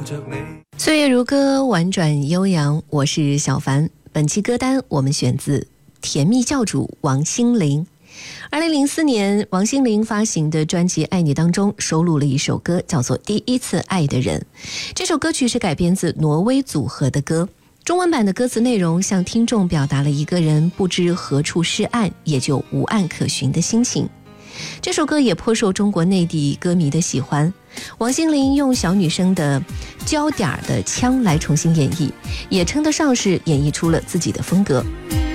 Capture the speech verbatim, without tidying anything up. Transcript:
岁月如歌，婉转悠扬，我是小凡。本期歌单我们选自甜蜜教主王心凌。二零零四年，王心凌发行的专辑《爱你》当中收录了一首歌，叫做《第一次爱的人》。这首歌曲是改编自挪威组合的歌，中文版的歌词内容向听众表达了一个人不知何处是岸，也就无岸可寻的心情。这首歌也颇受中国内地歌迷的喜欢。王心凌用小女生的焦点的腔来重新演绎，也称得上是演绎出了自己的风格。